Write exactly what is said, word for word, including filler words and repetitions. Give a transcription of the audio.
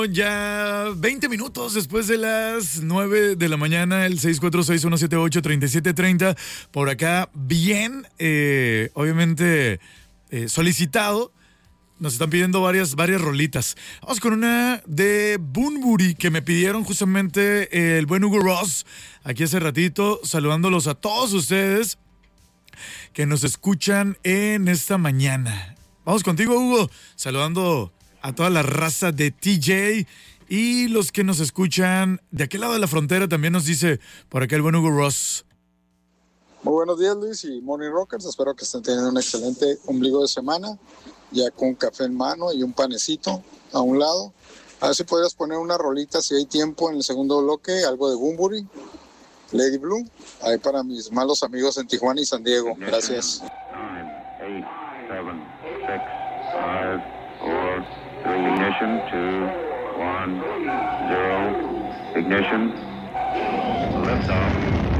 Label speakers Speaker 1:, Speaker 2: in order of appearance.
Speaker 1: Ya veinte minutos después de las nueve de la mañana, el seis cuatro seis, uno siete ocho, tres siete tres cero. Por acá, bien, eh, obviamente eh, solicitado. Nos están pidiendo varias, varias rolitas. Vamos con una de Bunbury que me pidieron justamente el buen Hugo Ross aquí hace ratito, saludándolos a todos ustedes que nos escuchan en esta mañana. Vamos contigo, Hugo, saludando a toda la raza de T J y los que nos escuchan de aquel lado de la frontera. También nos dice por acá el buen Hugo Ross.
Speaker 2: Muy buenos días, Luis y Morning Rockers. Espero que estén teniendo un excelente ombligo de semana, ya con un café en mano y un panecito a un lado. A ver si podrías poner una rolita, si hay tiempo, en el segundo bloque, algo de Bunbury, Lady Blue, ahí para mis malos amigos en Tijuana y San Diego. Gracias.
Speaker 3: nine, eight, seven, six, five, four, three, ignition, two, one, zero, ignition, lift off.